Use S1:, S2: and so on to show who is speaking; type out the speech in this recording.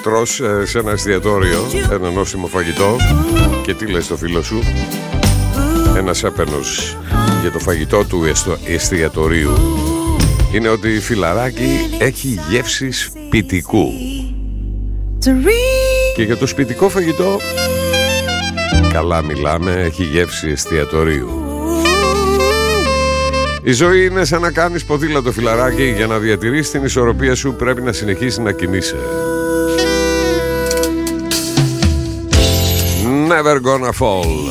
S1: τρως σε ένα εστιατόριο ένα νόστιμο φαγητό και τι λες στο φίλο σου? Ένας έπαινος για το φαγητό του εστιατορίου είναι ότι η φιλαράκι έχει γεύση σπιτικού. Και για το σπιτικό φαγητό καλά μιλάμε, έχει γεύση εστιατορίου. Η ζωή είναι σαν να κάνεις ποδήλατο, φιλαράκι. Για να διατηρήσεις την ισορροπία σου πρέπει να συνεχίσεις να κινείσαι. Never gonna fall.